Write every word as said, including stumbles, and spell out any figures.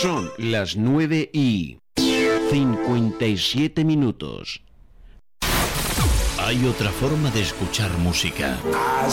Son las nueve y cincuenta y siete minutos. Hay otra forma de escuchar música.